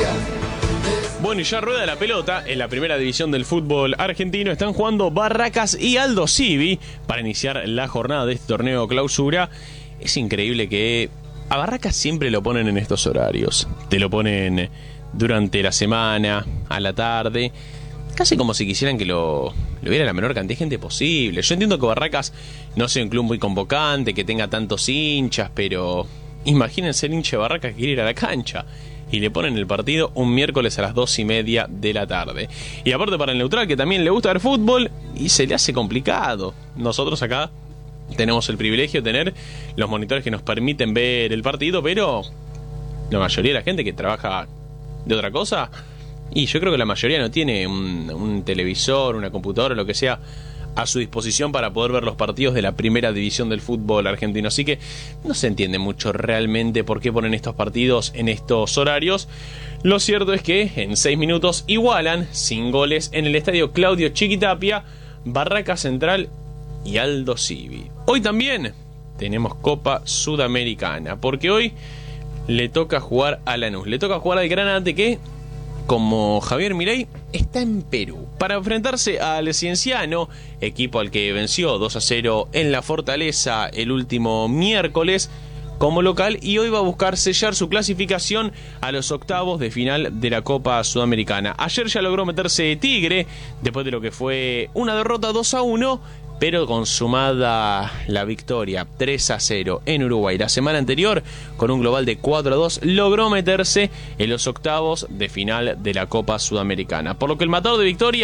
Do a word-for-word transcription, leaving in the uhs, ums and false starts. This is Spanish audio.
Bueno, y ya rueda la pelota. En la primera división del fútbol argentino están jugando Barracas y Aldo Civi para iniciar la jornada de este torneo clausura. Es increíble que a Barracas siempre lo ponen en estos horarios. Te lo ponen durante la semana, a la tarde, casi como si quisieran que lo, lo viera la menor cantidad de gente posible. Yo entiendo que Barracas no sea un club muy convocante, que tenga tantos hinchas, pero imagínense el hincha de Barracas que quiere ir a la cancha. Y le ponen el partido un miércoles a las dos y media de la tarde. Y aparte para el neutral, que también le gusta ver fútbol, y se le hace complicado. Nosotros acá tenemos el privilegio de tener los monitores que nos permiten ver el partido, pero la mayoría de la gente que trabaja de otra cosa, y yo creo que la mayoría no tiene un, un televisor, una computadora, lo que sea, a su disposición para poder ver los partidos de la primera división del fútbol argentino. Así que no se entiende mucho realmente por qué ponen estos partidos en estos horarios. Lo cierto es que en seis minutos igualan, sin goles, en el estadio Claudio Chiquitapia, Barracas Central y Aldo Civi. Hoy también tenemos Copa Sudamericana, porque hoy le toca jugar a Lanús, le toca jugar al Granate, que, como Javier Milei, está en Perú para enfrentarse al Cienciano, equipo al que venció dos a cero en la Fortaleza el último miércoles como local, y hoy va a buscar sellar su clasificación a los octavos de final de la Copa Sudamericana. Ayer ya logró meterse Tigre después de lo que fue una derrota dos a uno, pero consumada la victoria tres a cero en Uruguay la semana anterior, con un global de cuatro a dos, logró meterse en los octavos de final de la Copa Sudamericana. Por lo que el matador de Victoria